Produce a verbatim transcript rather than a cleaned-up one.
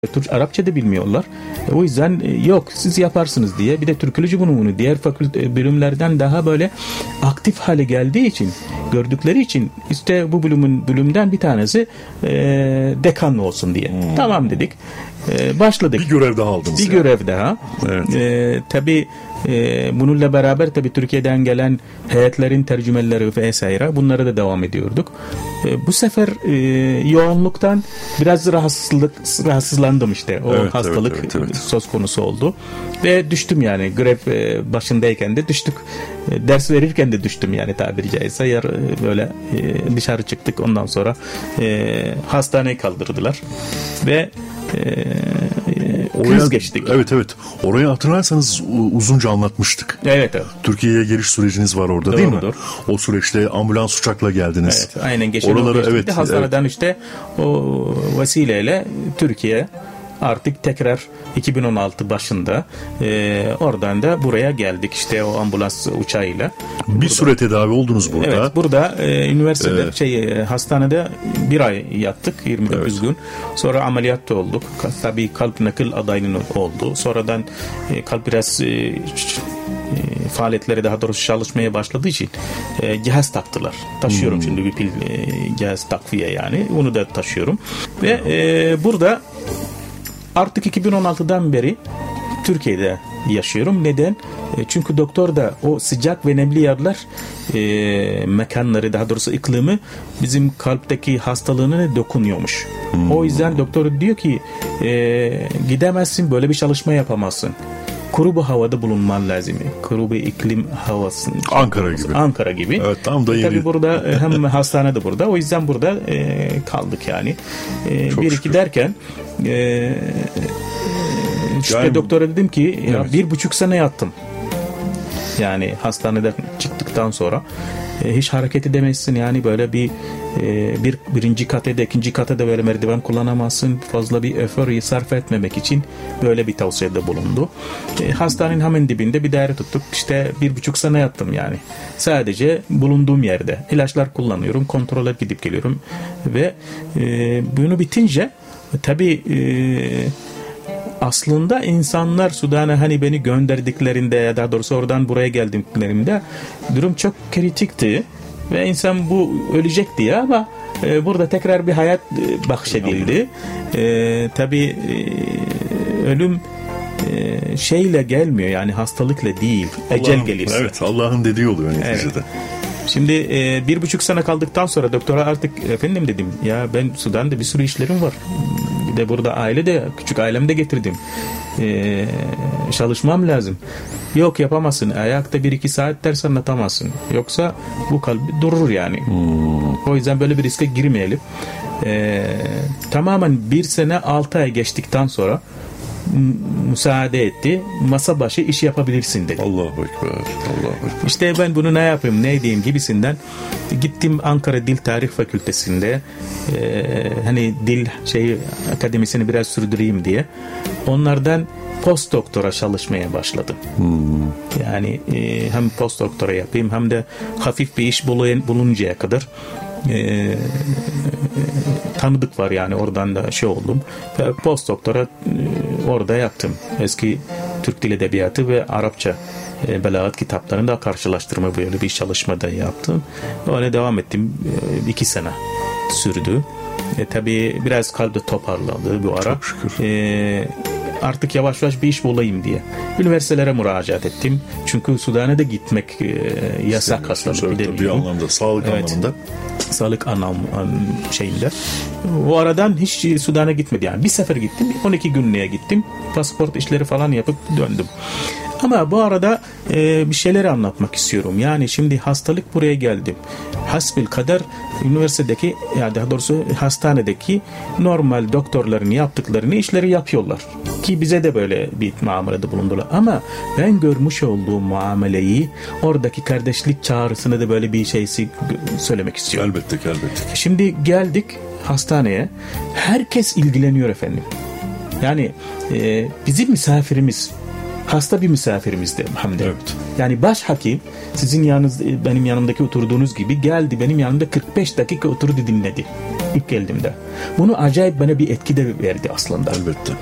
Türk Arapça da bilmiyorlar. O yüzden yok siz yaparsınız diye. Bir de Türkoloji bunu diğer fakülte bölümlerden daha böyle aktif hale geldiği için, gördükleri için işte bu bölümün bölümden bir tanesi e, dekan olsun diye. Hmm. Tamam dedik. E, başladık. Bir görev daha aldınız. Bir yani. görev daha. Evet. E, tabii e, bununla beraber tabii Türkiye'den gelen heyetlerin tercümeleri vesaire bunlara da devam ediyorduk. E, bu sefer e, yoğunluktan biraz rahatsızlık rahatsızlandım işte. O evet, hastalık evet, evet, evet. söz konusu oldu. Ve düştüm yani. Grev e, başındayken de düştük. E, ders verirken de düştüm yani tabiri caizse. Yer e, böyle e, dışarı çıktık. Ondan sonra e, hastaneye kaldırdılar. Ve e, Oraya, kriz geçtik. Evet evet. Orayı hatırlarsanız uzunca anlatmıştık. Evet evet. Türkiye'ye geliş süreciniz var orada. Doğru, değil mi? Doğru. O süreçte ambulans uçakla geldiniz. Evet. Aynen geçen oraları evet. Hastaneden evet. işte o vesileyle Türkiye artık tekrar iki bin on altı başında e, oradan da buraya geldik işte o ambulans uçağıyla. Bir burada. süre tedavi oldunuz burada. Evet, burada e, üniversitede evet. şey hastanede bir ay yattık yirmi dokuz evet. gün. Sonra ameliyatta olduk. Tabii kalp nakil adayının oldu. Sonradan e, kalp biraz e, e, faaliyetleri daha doğrusu çalışmaya başladığı için e, cihaz taktılar. Taşıyorum hmm. şimdi bir pil e, cihaz takviye yani. Onu da taşıyorum. Ve e, burada artık iki bin on altıdan beri Türkiye'de yaşıyorum. Neden? E, çünkü doktor da o sıcak ve nemli yerler e, mekanları daha doğrusu iklimi bizim kalpteki hastalığına dokunuyormuş. Hmm. O yüzden doktor diyor ki e, gidemezsin böyle bir çalışma yapamazsın. Kuru bir havada bulunman lazım. Kuru bir iklim havası. Ankara gibi. Ankara gibi. Evet, tam da e, yeni. Tabii burada hem hastane de burada. O yüzden burada e, kaldık yani. E, bir şükür. iki derken e, işte yani, doktora dedim ki evet. ya bir buçuk sene yattım. Yani hastaneden çıktıktan sonra e, hiç hareket edemezsin yani böyle bir e, bir birinci katede ikinci katede böyle merdiven kullanamazsın, fazla bir efor sarf etmemek için böyle bir tavsiyede bulundu. E, hastanenin hemen dibinde bir daire tuttuk, işte bir buçuk sene yattım yani sadece bulunduğum yerde ilaçlar kullanıyorum, kontrole gidip geliyorum ve e, bunu bitince tabii e, aslında insanlar Sudan'a hani beni gönderdiklerinde ya daha doğrusu oradan buraya geldiklerinde durum çok kritikti ve insan bu ölecek diye ama e, burada tekrar bir hayat e, bahşedildi. E, tabii e, ölüm e, şeyle gelmiyor yani hastalıkla değil, ecel gelirse. Evet, Allah'ın dediği oluyor neticede. Evet. Şimdi e, bir buçuk sene kaldıktan sonra doktora artık efendim dedim ya ben Sudan'da bir sürü işlerim var. Bir de burada aile de küçük ailemi de getirdim. E, çalışmam lazım. Yok yapamazsın. Ayakta bir iki saat ders anlatamazsın. Yoksa bu kalbi durur yani. Hmm. O yüzden böyle bir riske girmeyelim. E, tamamen bir sene altı ay geçtikten sonra müsaade etti. Masa başı iş yapabilirsin dedi. Allahu Ekber. Allahu Ekber. İşte ben bunu ne yapayım, ne edeyim gibisinden gittim Ankara Dil Tarih Fakültesi'nde e, hani dil şey akademisini biraz sürdüreyim diye onlardan post doktora çalışmaya başladım. Hmm. Yani e, hem post doktora yapayım hem de hafif bir iş bulun, buluncaya kadar e, tanıdık var yani oradan da şey oldum. Post doktora e, orada yaptım. Eski Türk Dil Edebiyatı ve Arapça e, belagat kitaplarında karşılaştırma böyle bir çalışmada yaptım. Öyle devam ettim. E, iki sene sürdü. E, tabii biraz kalbi toparladı bu ara. Çok şükür. E, artık yavaş yavaş bir iş bulayım diye. Üniversitelere müracaat ettim. Çünkü Sudan'a da gitmek e, yasak hastalık. Bir anlamda, sağlık evet. anlamında. Sağlık anlam şeyinde. O aradan hiç Sudan'a gitmedi yani. Bir sefer gittim, on iki günlüğe gittim. Pasaport işleri falan yapıp döndüm. Ama bu arada e, bir şeyleri anlatmak istiyorum. Yani şimdi hastalık buraya geldi. Hasbelkader üniversitedeki ya daha doğrusu hastanedeki normal doktorların yaptıklarını işleri yapıyorlar. Ki bize de böyle bir muamelede bulundular. Ama ben görmüş olduğum muameleyi oradaki kardeşlik çağrısını da böyle bir şeysi söylemek istiyorum. Elbette elbette. Şimdi geldik hastaneye. Herkes ilgileniyor efendim. Yani e, bizim misafirimiz hasta bir misafirimizdi Hamdi. Evet. Yani baş hakim sizin yanınız, benim yanımdaki oturduğunuz gibi geldi, benim yanımda kırk beş dakika oturdu, dinledi ilk geldiğimde. Bunu acayip bana bir etki de verdi aslında. Elbette.